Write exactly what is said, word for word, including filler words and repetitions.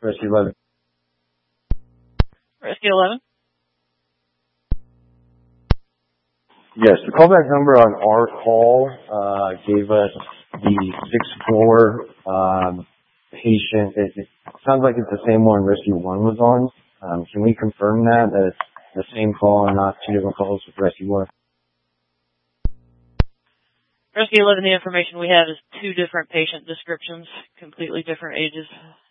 Rescue eleven. Rescue eleven? Yes, the callback number on our call uh, gave us the six four um, patient. It, it sounds like it's the same one Rescue one was on. Um, can we confirm that, that it's the same call and not two different calls with Rescue one? Rescue eleven, the information we have is two different patient descriptions, completely different ages.